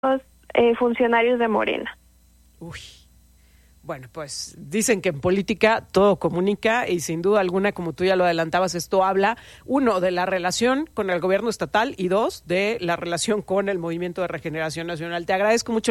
funcionarios de Morena. Uy. Bueno, pues dicen que en política todo comunica y sin duda alguna, como tú ya lo adelantabas, esto habla, uno, de la relación con el gobierno estatal y dos, de la relación con el Movimiento de Regeneración Nacional. Te agradezco mucho